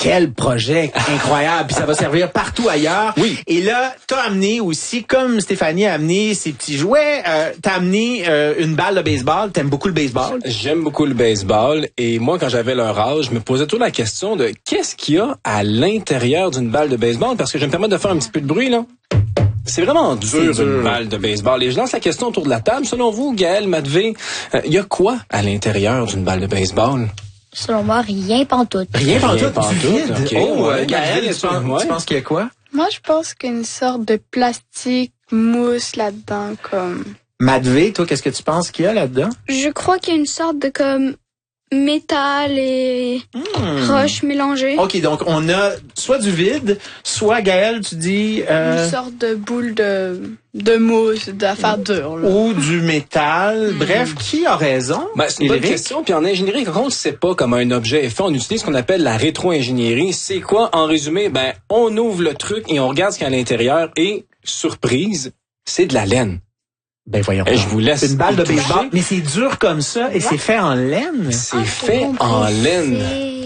Quel projet incroyable. Puis ça va servir partout ailleurs. Oui. Et là, t'as amené aussi, comme Stéphanie a amené ses petits jouets, t'as amené une balle de baseball. T'aimes beaucoup le baseball? J'aime beaucoup le baseball. Et moi, quand j'avais leur âge, je me posais toujours la question de qu'est-ce qu'il y a à l'intérieur d'une balle de baseball? Parce que je vais me permettre de faire un petit peu de bruit, là. C'est vraiment dur, une balle de baseball. Et je lance la question autour de la table. Selon vous, Gaël, Matvey, il y a quoi à l'intérieur d'une balle de baseball? Selon moi, rien pantoute. Rien pantoute. Okay. Oh, Gaël, tu penses qu'il y a quoi? Moi, je pense qu'une sorte de plastique mousse là-dedans, comme... Matvey, toi, qu'est-ce que tu penses qu'il y a là-dedans? Je crois qu'il y a une sorte de, comme, métal et roche mélangée. OK, donc on a soit du vide, soit, Gaël, tu dis... Une sorte de boule de mousse, d'affaires dures. Là. Ou du métal. Bref, qui a raison? C'est une bonne question. Puis en ingénierie, quand on ne sait pas comment un objet est fait, on utilise ce qu'on appelle la rétro-ingénierie. C'est quoi? En résumé, on ouvre le truc et on regarde ce qu'il y a à l'intérieur et, surprise, c'est de la laine. Ben voyons. Et je vous laisse. C'est une balle de baseball, mais c'est dur comme ça et c'est fait en laine. C'est fait en laine.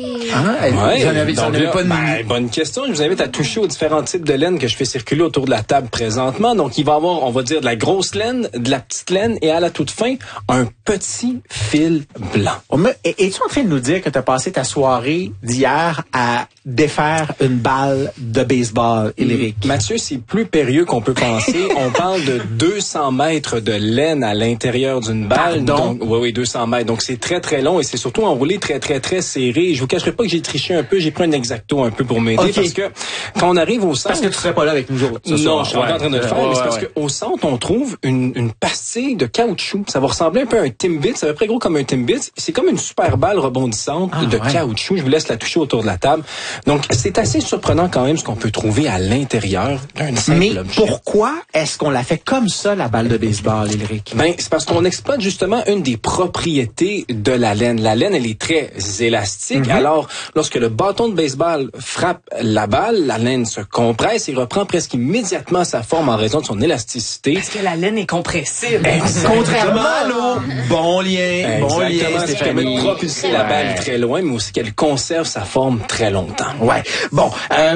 Bonne question. Je vous invite à toucher aux différents types de laine que je fais circuler autour de la table présentement. Donc, il va y avoir, on va dire, de la grosse laine, de la petite laine et à la toute fin, un petit fil blanc. Es-tu en train de nous dire que tu as passé ta soirée d'hier à défaire une balle de baseball, Éric? Mathieu, c'est plus périlleux qu'on peut penser. On parle de 200 mètres de laine à l'intérieur d'une balle. Donc, oui, 200 mètres. Donc, c'est très, très long et c'est surtout enroulé très, très, très serré. Je vous cacherai pas que j'ai triché un peu. J'ai pris un Exacto un peu pour m'aider parce que quand on arrive au centre... Parce que tu serais pas là avec nous autres. Non, je suis encore en train de le faire. Mais c'est parce qu'au centre, on trouve une pastille de caoutchouc. Ça va ressembler un peu à un Timbit. C'est à peu près gros comme un Timbit. C'est comme une super balle rebondissante de caoutchouc. Je vous laisse la toucher autour de la table. Donc, c'est assez surprenant quand même ce qu'on peut trouver à l'intérieur d'un simple objet. Mais pourquoi est-ce qu'on la fait comme ça, la balle de baseball, Éric? C'est parce qu'on exploite justement une des propriétés de la laine. La laine, elle est très élastique. Alors, lorsque le bâton de baseball frappe la balle, la laine se compresse et reprend presque immédiatement sa forme en raison de son élasticité. Parce que la laine est compressible. Contrairement à l'eau. Bon lien. Ce qui permet de propulser la balle très loin, mais aussi qu'elle conserve sa forme très longtemps. Ouais. Bon,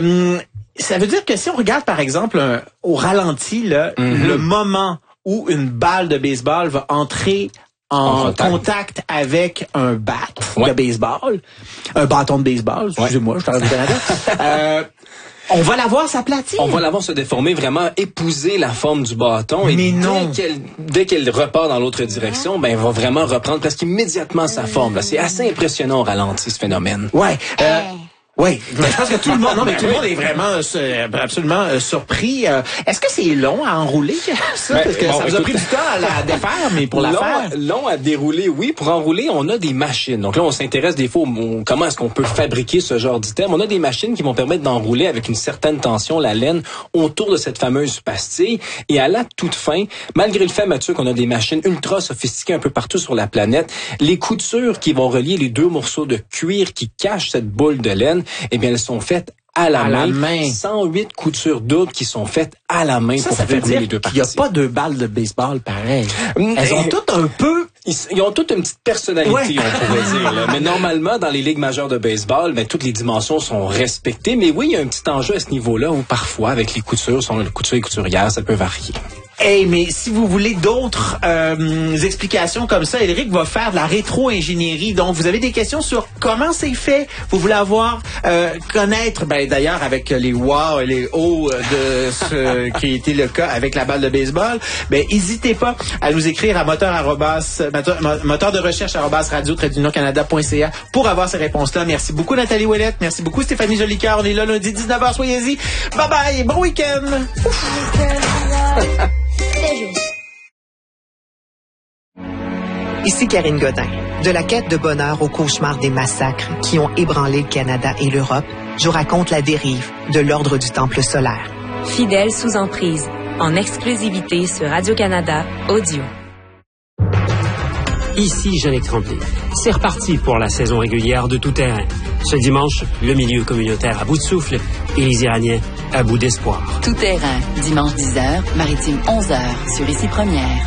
ça veut dire que si on regarde, par exemple, au ralenti, là, le moment où une balle de baseball va entrer en contact avec un bat de baseball, un bâton de baseball, excusez-moi, je t'arrive du Canada, on va la voir s'aplatir. On va la voir se déformer, vraiment épouser la forme du bâton. Mais et non. Dès qu'elle repart dans l'autre direction, elle va vraiment reprendre presque immédiatement sa forme. Là. C'est assez impressionnant au ralenti, ce phénomène. Ouais. Oui, je pense que tout le monde, tout le monde est vraiment absolument surpris. Est-ce que c'est long à enrouler ça? Parce que ça vous a pris du temps à la défaire, mais pour la faire. Long à dérouler, oui. Pour enrouler, on a des machines. Donc là, on s'intéresse des fois comment est-ce qu'on peut fabriquer ce genre d'item. On a des machines qui vont permettre d'enrouler avec une certaine tension la laine autour de cette fameuse pastille. Et à la toute fin, malgré le fait, Mathieu, qu'on a des machines ultra sophistiquées un peu partout sur la planète, les coutures qui vont relier les deux morceaux de cuir qui cachent cette boule de laine, elles sont faites à la main. 108 coutures doubles qui sont faites à la main pour fermer les deux parties. Il n'y a pas deux balles de baseball pareil. Elles ont toutes un peu... Ils ont toutes une petite personnalité, on pourrait dire. Là. Mais normalement, dans les ligues majeures de baseball, toutes les dimensions sont respectées. Mais oui, il y a un petit enjeu à ce niveau-là où parfois, avec les coutures, les couturiers et couturières, ça peut varier. Mais si vous voulez d'autres explications comme ça, Éric va faire de la rétro-ingénierie. Donc, vous avez des questions sur comment c'est fait. Vous voulez connaître, d'ailleurs, avec les wow et les oh de ce qui a été le cas avec la balle de baseball, n'hésitez pas à nous écrire à moteur de recherche @radio-canada.ca pour avoir ces réponses-là. Merci beaucoup, Nathalie Ouellette. Merci beaucoup, Stéphanie Jolicoeur. On est là lundi 19h. Soyez-y. Bye bye. Bon week-end. Ici Karine Godin. De la quête de bonheur au cauchemar des massacres qui ont ébranlé le Canada et l'Europe, je raconte la dérive de l'ordre du Temple solaire. Fidèle sous emprise, en exclusivité sur Radio-Canada Audio. Ici Jeannick Tremblay. C'est reparti pour la saison régulière de Tout Terrain. Ce dimanche, le milieu communautaire à bout de souffle et les Iraniens à bout d'espoir. Tout Terrain, dimanche 10h, Maritime 11h, sur Ici Première.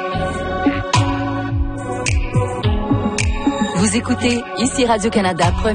Vous écoutez Ici Radio-Canada Première.